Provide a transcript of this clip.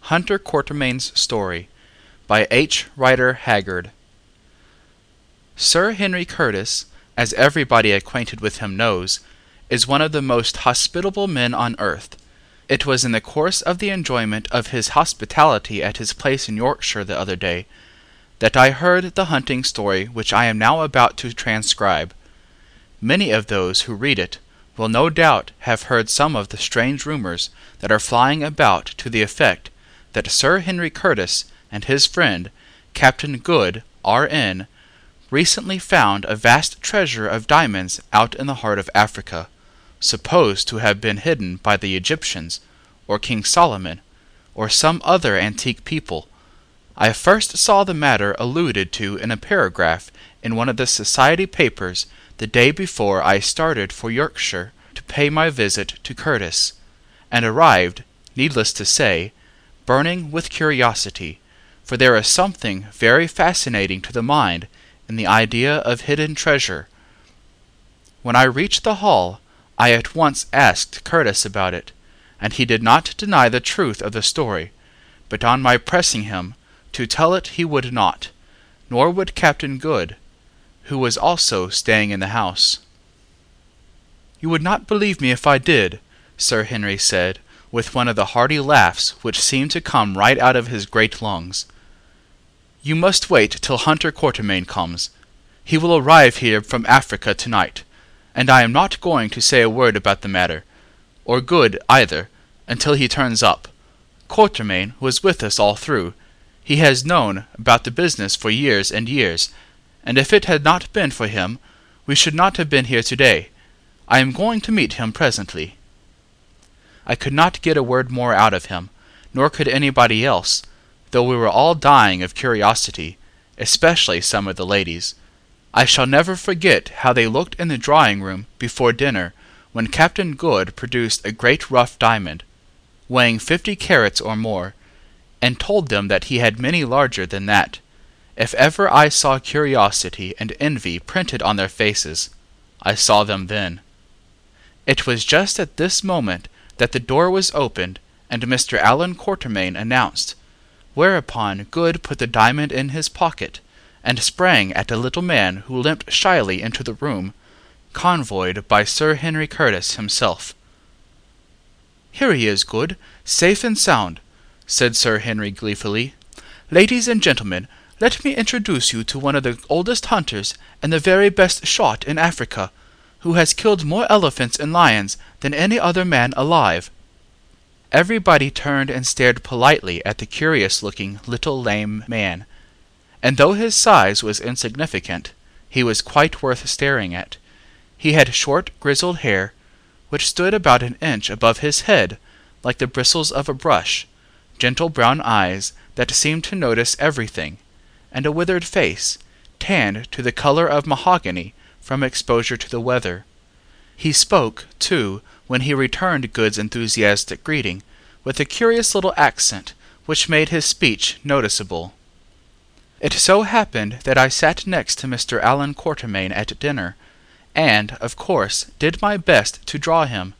Hunter Quatermain's Story by H. Rider Haggard. Sir Henry Curtis, as everybody acquainted with him knows, is one of the most hospitable men on earth. It was in the course of the enjoyment of his hospitality at his place in Yorkshire the other day that I heard the hunting story which I am now about to transcribe. Many of those who read it will no doubt have heard some of the strange rumours that are flying about to the effect that Sir Henry Curtis and his friend, Captain Good, R.N., recently found a vast treasure of diamonds out in the heart of Africa, supposed to have been hidden by the Egyptians, or King Solomon, or some other antique people. I first saw the matter alluded to in a paragraph in one of the society papers the day before I started for Yorkshire to pay my visit to Curtis, and arrived, needless to say, burning with curiosity, for there is something very fascinating to the mind in the idea of hidden treasure. When I reached the hall, I at once asked Curtis about it, and he did not deny the truth of the story, but on my pressing him to tell it he would not, nor would Captain Good, who was also staying in the house. "You would not believe me if I did," Sir Henry said, with one of the hearty laughs which seemed to come right out of his great lungs. "You must wait till Hunter Quatermain comes. He will arrive here from Africa tonight, and I am not going to say a word about the matter, or Good either, until he turns up. Quatermain was with us all through. He has known about the business for years and years, and if it had not been for him, we should not have been here today. I am going to meet him presently." I could not get a word more out of him, nor could anybody else, though we were all dying of curiosity, especially some of the ladies. I shall never forget how they looked in the drawing-room before dinner when Captain Good produced a great rough diamond, weighing 50 carats or more, and told them that he had many larger than that. If ever I saw curiosity and envy printed on their faces, I saw them then. It was just at this moment that the door was opened and Mr. Allan Quatermain announced, whereupon Good put the diamond in his pocket and sprang at a little man who limped shyly into the room, convoyed by Sir Henry Curtis himself. "Here he is, Good, safe and sound," said Sir Henry gleefully. "Ladies and gentlemen, let me introduce you to one of the oldest hunters and the very best shot in Africa, who has killed more elephants and lions than any other man alive." Everybody turned and stared politely at the curious-looking little lame man, and though his size was insignificant, he was quite worth staring at. He had short grizzled hair, which stood about an inch above his head like the bristles of a brush, gentle brown eyes that seemed to notice everything, and a withered face, tanned to the colour of mahogany from exposure to the weather. He spoke, too, when he returned Good's enthusiastic greeting, with a curious little accent which made his speech noticeable. It so happened that I sat next to Mr. Allan Quatermain at dinner, and, of course, did my best to draw him,